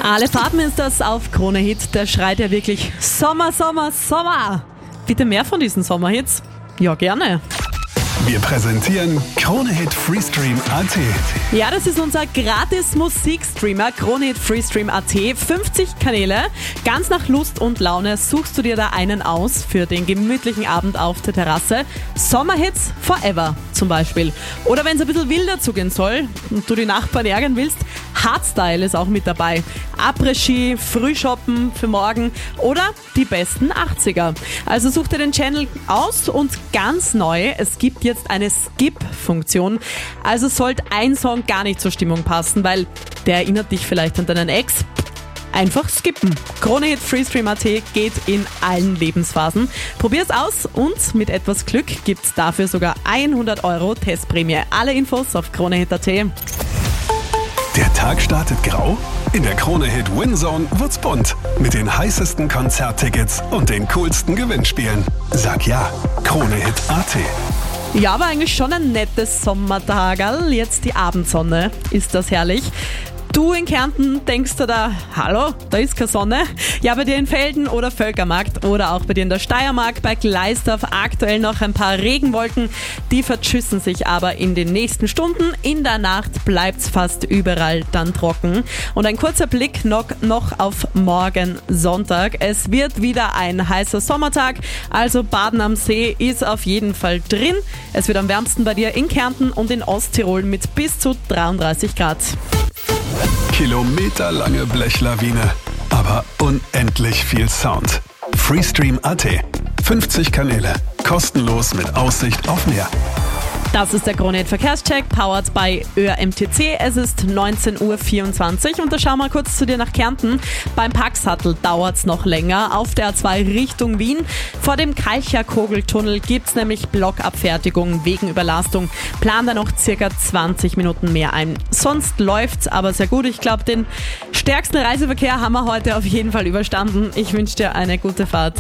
Ale Farben ist das auf Krone Hit. Der schreit ja wirklich Sommer, Sommer, Sommer. Bitte mehr von diesen Sommerhits? Ja, gerne. Wir präsentieren Krone Hit Freestream AT. Ja, das ist unser gratis Musikstreamer Krone Hit Freestream AT. 50 Kanäle. Ganz nach Lust und Laune suchst du dir da einen aus für den gemütlichen Abend auf der Terrasse. Sommerhits forever zum Beispiel. Oder wenn es ein bisschen wilder zugehen soll und du die Nachbarn ärgern willst, Hardstyle ist auch mit dabei. Après-Ski, Frühshoppen für morgen oder die besten 80er. Also such dir den Channel aus und ganz neu, es gibt jetzt eine Skip-Funktion. Also sollte ein Song gar nicht zur Stimmung passen, weil der erinnert dich vielleicht an deinen Ex. Einfach skippen. Krone Hit Freestream AT geht in allen Lebensphasen. Probier's aus und mit etwas Glück gibt's dafür sogar 100 € Testprämie. Alle Infos auf KroneHit.at. Der Tag startet grau? In der Krone Hit Winzone wird's bunt. Mit den heißesten Konzerttickets und den coolsten Gewinnspielen. Sag ja, KroneHit.at. Ja, aber eigentlich schon ein nettes Sommertagerl. Jetzt die Abendsonne. Ist das herrlich? Du in Kärnten denkst du da, hallo, da ist keine Sonne. Ja, bei dir in Velden oder Völkermarkt oder auch bei dir in der Steiermark, bei Gleisdorf aktuell noch ein paar Regenwolken. Die verschüssen sich aber in den nächsten Stunden. In der Nacht bleibt's fast überall dann trocken. Und ein kurzer Blick noch auf morgen Sonntag. Es wird wieder ein heißer Sommertag, also Baden am See ist auf jeden Fall drin. Es wird am wärmsten bei dir in Kärnten und in Osttirol mit bis zu 33 Grad. Kilometerlange Blechlawine, aber unendlich viel Sound. Freestream AT. 50 Kanäle, kostenlos mit Aussicht auf Meer. Das ist der Krone Hit Verkehrscheck, powered by ÖMTC. Es ist 19:24 Uhr und da schauen wir kurz zu dir nach Kärnten. Beim Paxhattel dauert es noch länger. Auf der A2 Richtung Wien. Vor dem Kalcher-Kogeltunnel gibt es nämlich Blockabfertigung wegen Überlastung. Plan da noch circa 20 Minuten mehr ein. Sonst läuft's aber sehr gut. Ich glaube, den stärksten Reiseverkehr haben wir heute auf jeden Fall überstanden. Ich wünsche dir eine gute Fahrt.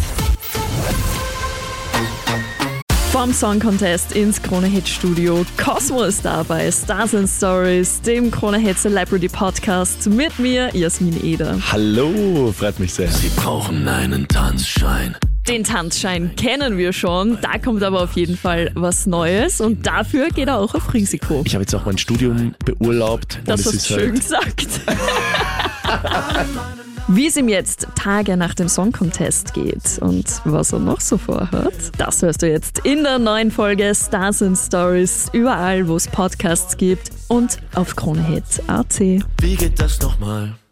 Vom Song Contest ins Krone Hit Studio. Cosmo ist da bei Stars and Stories, dem Krone Hit Celebrity Podcast mit mir, Jasmin Eder. Hallo, freut mich sehr. Sie brauchen einen Tanzschein. Den Tanzschein kennen wir schon, da kommt aber auf jeden Fall was Neues und dafür geht er auch auf Risiko. Ich habe jetzt auch mein Studium beurlaubt. Das hast du schön gesagt. Wie es ihm jetzt Tage nach dem Song Contest geht und was er noch so vorhat, das hörst du jetzt in der neuen Folge Stars and Stories, überall wo es Podcasts gibt und auf KroneHit.at. Wie geht das nochmal?